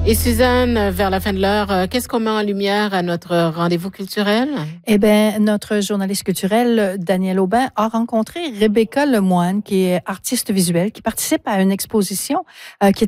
Et Suzanne, vers la fin de l'heure, qu'est-ce qu'on met en lumière à notre rendez-vous culturel? Eh bien, notre journaliste culturel, Daniel Aubin, a rencontré Rebecca Lemoine, qui est artiste visuelle, qui participe à une exposition qui est